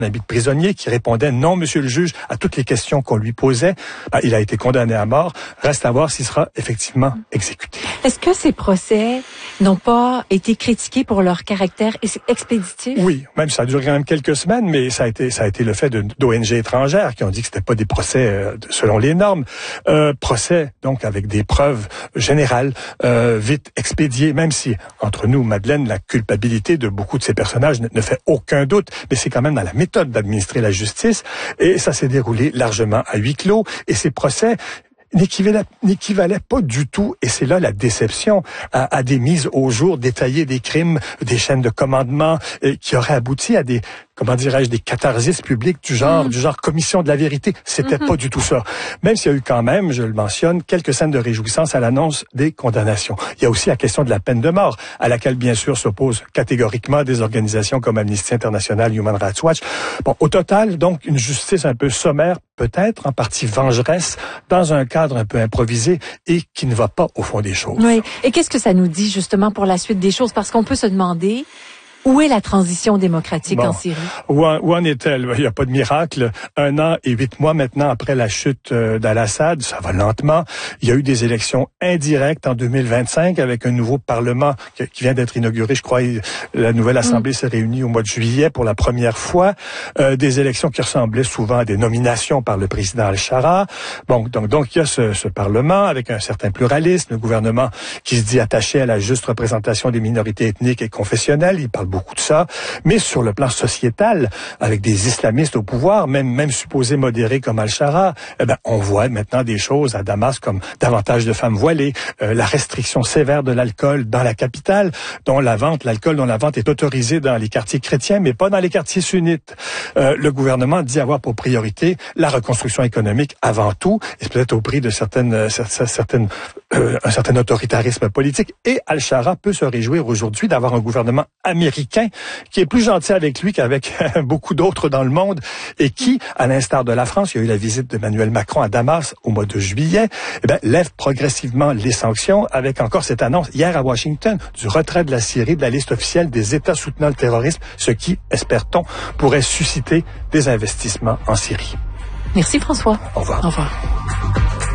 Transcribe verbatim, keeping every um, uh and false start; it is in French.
habit de prisonnier qui répondait non, monsieur le juge, à toutes les questions qu'on lui posait. Ben, il a été condamné à mort. Reste à voir s'il sera effectivement exécuté. Est-ce que ces procès n'ont pas été critiqués pour leur caractère expéditif? Oui, même ça a duré quand même quelques semaines, mais ça a été ça a été le fait d'O N G étrangères qui ont dit que c'était pas des procès euh, selon les normes. Euh, procès donc avec des preuves générales, euh, vite expédiées, même si entre nous, Madeleine, la culpabilité de beaucoup de ces personnages ne, ne fait aucun doute, mais c'est quand même dans la méthode d'administrer la justice, et ça s'est déroulé largement à huis clos, et ces procès n'équivalait, n'équivalait pas du tout, et c'est là la déception, à, à des mises au jour détaillées des crimes, des chaînes de commandement, et qui auraient abouti à des, comment dirais-je, des catharsis publiques du genre, mmh. du genre commission de la vérité. C'était mmh. pas du tout ça. Même s'il y a eu quand même, je le mentionne, quelques scènes de réjouissance à l'annonce des condamnations. Il y a aussi la question de la peine de mort, à laquelle bien sûr s'opposent catégoriquement des organisations comme Amnesty International, Human Rights Watch. Bon, au total, donc, une justice un peu sommaire, peut-être en partie vengeresse, dans un cadre un peu improvisé et qui ne va pas au fond des choses. Oui. Et qu'est-ce que ça nous dit justement pour la suite des choses? Parce qu'on peut se demander... Où est la transition démocratique bon. en Syrie? Où en, où en est-elle? Il n'y a pas de miracle. Un an et huit mois maintenant après la chute d'Al-Assad, ça va lentement. Il y a eu des élections indirectes en deux mille vingt-cinq avec un nouveau parlement qui, qui vient d'être inauguré. Je crois la nouvelle assemblée mmh. s'est réunie au mois de juillet pour la première fois. Euh, des élections qui ressemblaient souvent à des nominations par le président Al-Shara. Bon, donc, donc il y a ce, ce parlement avec un certain pluralisme, le gouvernement qui se dit attaché à la juste représentation des minorités ethniques et confessionnelles. Il parle beaucoup de ça, mais sur le plan sociétal, avec des islamistes au pouvoir, même même supposés modérés comme Al-Shara, eh ben on voit maintenant des choses à Damas comme davantage de femmes voilées, euh, la restriction sévère de l'alcool dans la capitale, dont la vente, l'alcool dont la vente est autorisée dans les quartiers chrétiens, mais pas dans les quartiers sunnites. Euh, le gouvernement dit avoir pour priorité la reconstruction économique avant tout, et peut-être au prix de certaines certaines euh, un certain autoritarisme politique. Et Al-Shara peut se réjouir aujourd'hui d'avoir un gouvernement américain qui est plus gentil avec lui qu'avec beaucoup d'autres dans le monde et qui, à l'instar de la France, il y a eu la visite d'Emmanuel Macron à Damas au mois de juillet, eh bien, lève progressivement les sanctions avec encore cette annonce hier à Washington du retrait de la Syrie de la liste officielle des États soutenant le terrorisme, ce qui, espère-t-on, pourrait susciter des investissements en Syrie. Merci François. Au revoir. Au revoir.